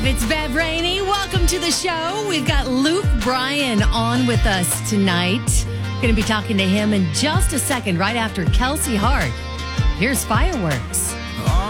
It's Bev Rainey. Welcome to the show. We've got Luke Bryan on with us tonight. Going to be talking to him in just a second, right after Kelsey Hart. Here's Fireworks.